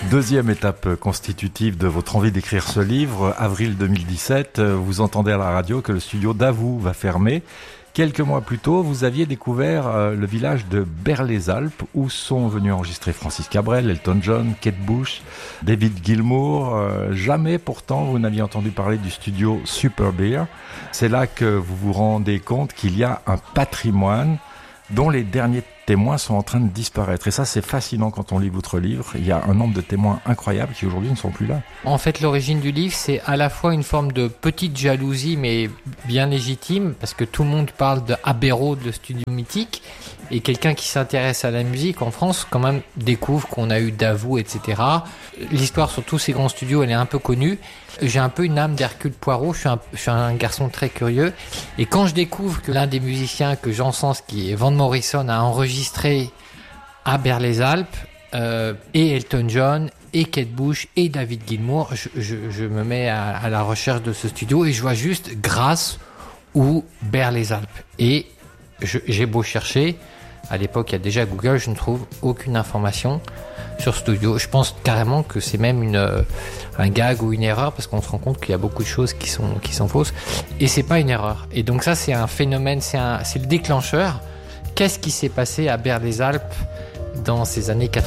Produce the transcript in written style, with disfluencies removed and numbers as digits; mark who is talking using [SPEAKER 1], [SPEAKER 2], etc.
[SPEAKER 1] Deuxième étape constitutive de votre envie d'écrire ce livre, avril 2017, vous entendez à la radio que le studio Davout va fermer. Quelques mois plus tôt, vous aviez découvert le village de Berre-les-Alpes où sont venus enregistrer Francis Cabrel, Elton John, Kate Bush, David Gilmour. Jamais pourtant vous n'aviez entendu parler du studio Super Bear. C'est là que vous vous rendez compte qu'il y a un patrimoine dont les derniers témoins sont en train de disparaître. Et ça, c'est fascinant quand on lit votre livre. Il y a un nombre de témoins incroyables qui aujourd'hui ne sont plus là.
[SPEAKER 2] En fait, l'origine du livre, c'est à la fois une forme de petite jalousie, mais bien légitime, parce que tout le monde parle de Abbey Road, de studio mythique, et quelqu'un qui s'intéresse à la musique en France, quand même, découvre qu'on a eu Davout, etc. L'histoire sur tous ces grands studios, elle est un peu connue. J'ai un peu une âme d'Hercule Poirot, je suis un garçon très curieux, et quand je découvre que l'un des musiciens que j'encense, qui est Van Morrison, a enregistré à Berre-les-Alpes, et Elton John, et Kate Bush, et David Gilmour, je me mets à la recherche de ce studio, et je vois juste Grasse ou Berre-les-Alpes. Et j'ai beau chercher, à l'époque il y a déjà Google, je ne trouve aucune information sur ce studio. Je pense carrément que c'est même un gag ou une erreur, parce qu'on se rend compte qu'il y a beaucoup de choses qui sont fausses, et c'est pas une erreur. Et donc ça, c'est un phénomène, c'est le déclencheur. Qu'est-ce qui s'est passé à Berre-les-Alpes dans ces années 80 ?